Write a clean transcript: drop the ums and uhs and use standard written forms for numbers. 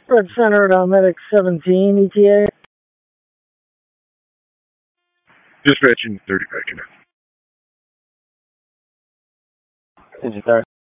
Red Center at Medic 17, ETA. Dispatching 35 Connect. Engine start.